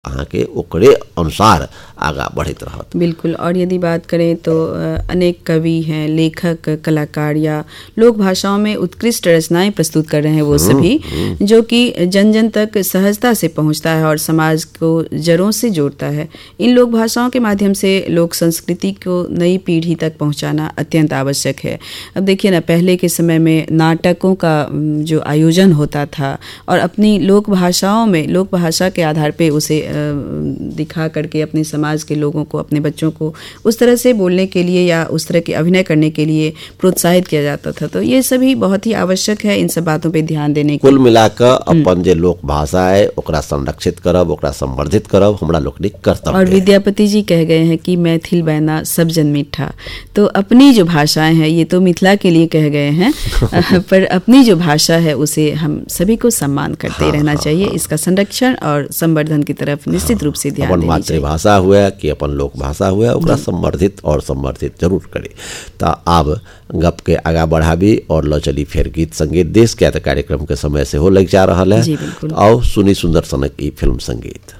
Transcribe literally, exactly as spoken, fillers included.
अहाँ के ओकरे अनुसार आगा बढ़त रहत। बिल्कुल। और यदि बात करें तो अनेक कवि हैं, लेखक, कलाकार या लोक भाषाओं में उत्कृष्ट रचनाएं प्रस्तुत कर रहे हैं वो सभी, जो कि जन जन तक सहजता से पहुंचता है और समाज को जड़ों से जोड़ता है। इन लोक भाषाओं के माध्यम से लोक संस्कृति को नई पीढ़ी तक पहुंचाना अत्यंत आवश्यक है। अब देखिए ना, पहले के समय में नाटकों का जो आयोजन होता था और अपनी लोक भाषाओं में, लोक भाषा के आधार पे उसे दिखा करके अपने समाज के लोगों को, अपने बच्चों को उस तरह से बोलने के लिए या उस तरह के अभिनय करने के लिए प्रोत्साहित किया जाता था। तो ये सभी बहुत ही आवश्यक है इन सब बातों पे ध्यान देने की। कुल मिलाकर अपन जे लोक भाषा है ओकरा संरक्षित करब, ओकरा संवर्धित करब हमरा लोकनिक कर्तव्य। और विद्यापति जी कह गए हैं कि मैथिल बैना सब जन मीठा। तो अपनी जो भाषाएं हैं, ये तो मिथिला के लिए कह गए हैं पर अपनी जो भाषा है उसे हम सभी को सम्मान करते हाँ, रहना हाँ, चाहिए हाँ, इसका संरक्षण और संवर्धन की तरफ निश्चित हाँ, रूप से ध्यान देना चाहिए। मातृभाषा हुआ कि अपन लोक भाषा हुआ ओकरा संवर्धित और संवर्धित जरूर करे। तो अब गप के आगा बढ़ाबी और लो चली फिर गीत संगीत देश के कार्यक्रम के समय से हो लग जा रहा है। जी बिल्कुल। आओ सुनी सुंदर सनक ई फिल्म संगीत।